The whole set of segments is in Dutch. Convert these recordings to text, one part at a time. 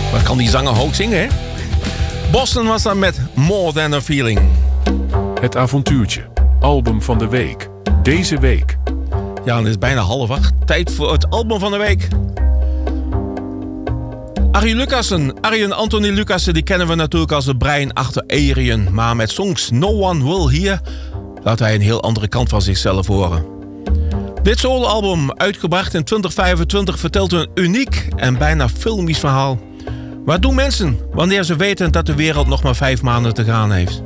Wat kan die zanger hoog zingen, hè? Boston was dan met More Than a Feeling. Het avontuurtje. Album van de week. Deze week. Ja, het is bijna 7:30. Tijd voor het album van de week. Arjen Anthony Lucassen, die kennen we natuurlijk als de brein achter Arjen. Maar met songs No One Will Hear laat hij een heel andere kant van zichzelf horen. Dit soloalbum, uitgebracht in 2025, vertelt een uniek en bijna filmisch verhaal. Wat doen mensen wanneer ze weten dat de wereld nog maar 5 maanden te gaan heeft?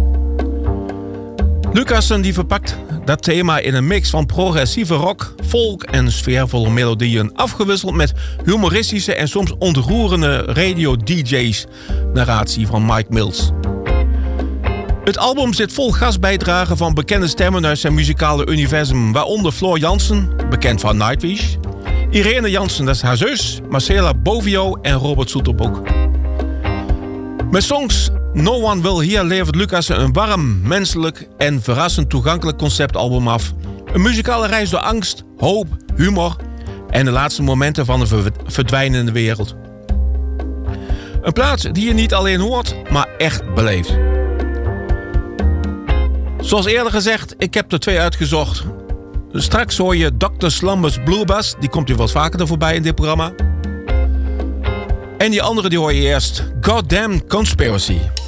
Lucassen die verpakt dat thema in een mix van progressieve rock, folk en sfeervolle melodieën, afgewisseld met humoristische en soms ontroerende radio-dj's, narratie van Mike Mills. Het album zit vol gastbijdragen van bekende stemmen uit zijn muzikale universum, waaronder Floor Jansen, bekend van Nightwish, Irene Jansen, dat is haar zus, Marcela Bovio en Robert Soeterbroek. Met songs No One Will Hear levert Lucassen een warm, menselijk en verrassend toegankelijk conceptalbum af. Een muzikale reis door angst, hoop, humor en de laatste momenten van een verdwijnende wereld. Een plaat die je niet alleen hoort, maar echt beleeft. Zoals eerder gezegd, ik heb er 2 uitgezocht. Straks hoor je Dr. Slumbers Blue Bass, die komt hier wel vaker voorbij in dit programma. En die andere die hoor je eerst, Goddamn Conspiracy.